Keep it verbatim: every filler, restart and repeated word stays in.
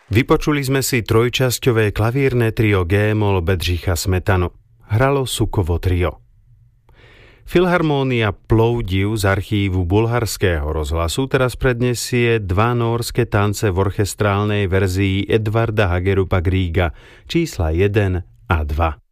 Vypočuli sme si trojčasťové klavírne trio G-moll Bedřicha Smetanu. Hralo Sukovo trio. Filharmónia Plovdiv z archívu bulharského rozhlasu teraz prednesie dva nórske tance v orchestrálnej verzii Edvarda Hagerupa Grieга čísla jeden a dva.